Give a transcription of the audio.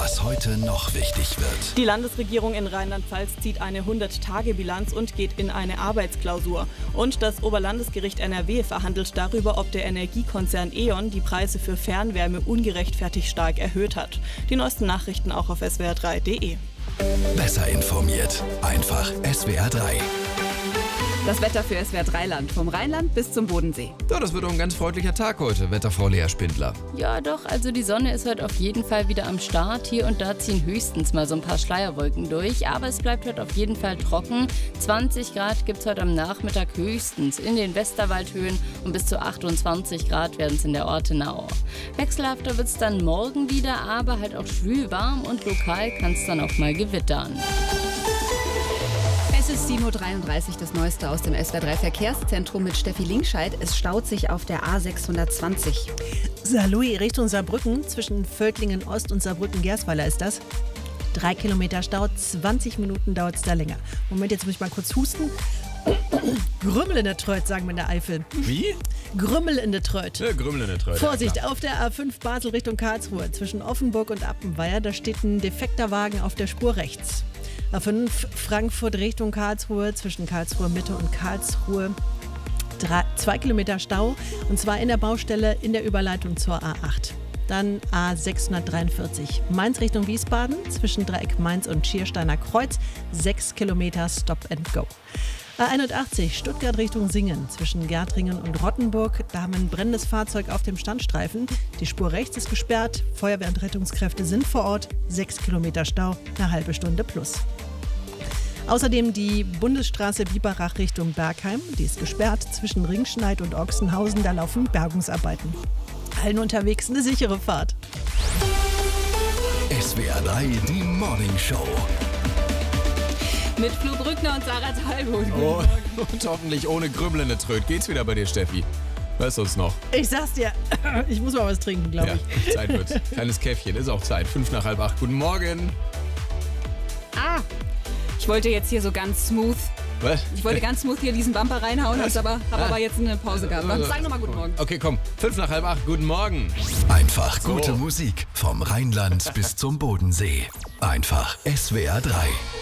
was heute noch wichtig wird. Die Landesregierung in Rheinland-Pfalz zieht eine 100-Tage-Bilanz und geht in eine Arbeitsklausur. Und das Oberlandesgericht NRW verhandelt darüber, ob der Energiekonzern E.ON die Preise für Fernwärme ungerechtfertigt stark erhöht hat. Die neuesten Nachrichten auch auf swr3.de. Besser informiert. Einfach SWR 3. Das Wetter für SWR3-Land, vom Rheinland bis zum Bodensee. Ja, das wird doch ein ganz freundlicher Tag heute, Wetterfrau Lea Spindler. Ja doch, also die Sonne ist heute auf jeden Fall wieder am Start. Hier und da ziehen höchstens mal so ein paar Schleierwolken durch, aber es bleibt heute auf jeden Fall trocken. 20 Grad gibt es heute am Nachmittag höchstens in den Westerwaldhöhen und bis zu 28 Grad werden es in der Ortenau. Wechselhafter wird es dann morgen wieder, aber halt auch schwül warm und lokal kann es dann auch mal gewittern. Es ist 7.33 Uhr, das Neueste aus dem SWR3 Verkehrszentrum mit Steffi Linkscheid. Es staut sich auf der A620. Saarlouis Richtung Saarbrücken, zwischen Völklingen Ost und Saarbrücken-Gersweiler ist das. 3 Kilometer Stau, 20 Minuten dauert es da länger. Moment, jetzt muss ich mal kurz husten. Grümmel in der Tröd, sagen wir in der Eifel. Wie? Grümmel in der Tröd. Ja, Grümmel in der Tröd. Vorsicht, ja, auf der A5 Basel Richtung Karlsruhe, zwischen Offenburg und Appenweier, da steht ein defekter Wagen auf der Spur rechts. A5 Frankfurt Richtung Karlsruhe, zwischen Karlsruhe Mitte und Karlsruhe 2 Kilometer Stau, und zwar in der Baustelle in der Überleitung zur A8. Dann A643 Mainz Richtung Wiesbaden, zwischen Dreieck Mainz und Schiersteiner Kreuz 6 Kilometer Stop and Go. A81 Stuttgart Richtung Singen, zwischen Gärtringen und Rottenburg. Da haben wir ein brennendes Fahrzeug auf dem Standstreifen. Die Spur rechts ist gesperrt, Feuerwehr und Rettungskräfte sind vor Ort. 6 Kilometer Stau, eine halbe Stunde plus. Außerdem die Bundesstraße Biberach Richtung Bergheim. Die ist gesperrt, zwischen Ringschneid und Ochsenhausen. Da laufen Bergungsarbeiten. Allen unterwegs eine sichere Fahrt. SWR 3, die Morning Show. Mit Flo Brückner und Sarah Talbot. Oh, und hoffentlich ohne Grümmel in der Tröd. Geht's wieder bei dir, Steffi? Weißt du uns noch? Ich sag's dir, ich muss mal was trinken, glaube ich. Ja, Zeit wird. Kleines Käffchen, ist auch Zeit. 7:55. Guten Morgen. Ich wollte jetzt hier so ganz smooth. Was? Ich wollte ganz smooth hier diesen Bumper reinhauen, habe aber jetzt eine Pause gehabt. Sag nochmal guten Morgen. Okay, komm. 7:55. Guten Morgen. Einfach gute Musik vom Rheinland bis zum Bodensee. Einfach SWR 3.